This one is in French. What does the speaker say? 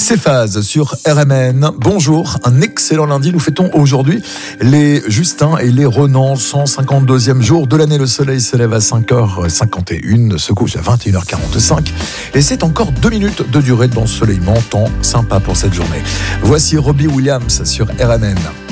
C'est Phase sur RMN. Bonjour, un excellent lundi. Nous fêtons aujourd'hui les Justins et les Renan, 152e jour de l'année. Le soleil se lève à 5h51, se couche à 21h45. Et c'est encore 2 minutes de durée d'ensoleillement, temps sympa pour cette journée. Voici Robbie Williams sur RMN.